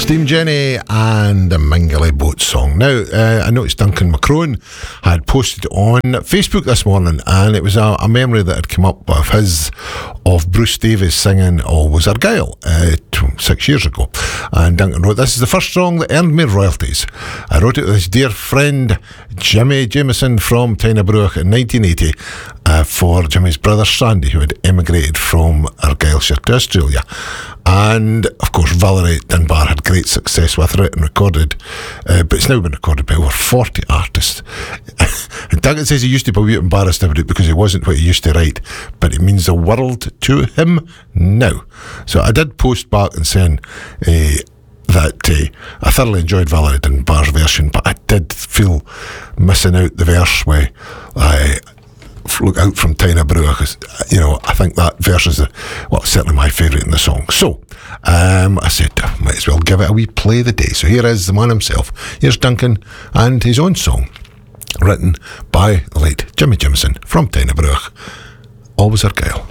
Steam Jenny and the Mingulay Boat Song. Now, I noticed Duncan McCrone had posted on Facebook this morning, and it was a memory that had come up of Bruce Davies singing Always Argyll 6 years ago. And Duncan wrote, "This is the first song that earned me royalties. I wrote it with his dear friend Jimmy Jameson from Tynebruch in 1980 for Jimmy's brother Sandy, who had emigrated from Argyllshire to Australia. And of course Valerie Dunbar had great success with it and recorded, but it's now been recorded by over 40 artists." And Duncan says he used to be a bit embarrassed about it because it wasn't what he used to write, but it means the world to him now. So I did post back and saying that I thoroughly enjoyed Valerie Dunbar's version, but I did feel missing out the verse where I look out from Tynebruch. You know, I think that verse is certainly my favourite in the song. So I said I might as well give it a wee play of the day. So here is the man himself. Here's Duncan and his own song, written by the late Jimmy Jameson from Tynebruch, Always Argyll.